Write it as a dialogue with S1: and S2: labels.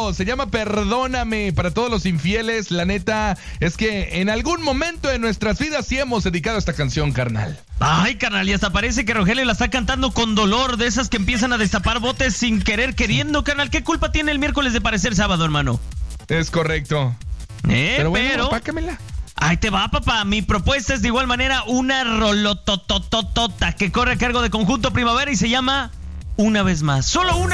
S1: Rogelio. Se llama Perdóname. Para todos los infieles, la neta es que en algún momento de nuestras vidas sí hemos dedicado esta canción, carnal.
S2: Ay, carnal, y hasta parece que Rogelio la está cantando con dolor, de esas que empiezan a destapar botes sin querer queriendo, carnal. ¿Qué culpa tiene el miércoles de parecer sábado, hermano?
S1: Es correcto. Pero bueno, apácamela.
S2: Ahí te va, papá. Mi propuesta es de igual manera una rolotototota que corre a cargo de Conjunto Primavera y se llama Una Vez Más. Solo una.